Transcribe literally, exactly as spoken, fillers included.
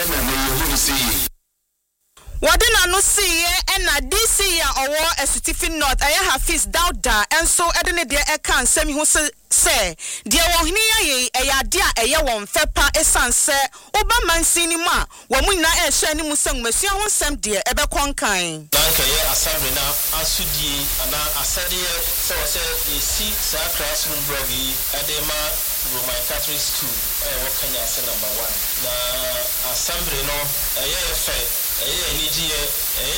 ɛna na yɛhu sɛ Wadena no see ena D C ya owo Esutifi North aya Hafiz Dauda enso edene de eka nsem hu se se de wo hini ye eya de a eye won fepa esanse oba mansini mu a wo mu nyina e hye ni mu sem masua ho nsem de ebe konkan nanka ye assembly na asudie ana asade se wo se esi sa classroom blog yi edema Roman Catholic School eh wo Kenya se number one na assembly no eye fe eye ni ji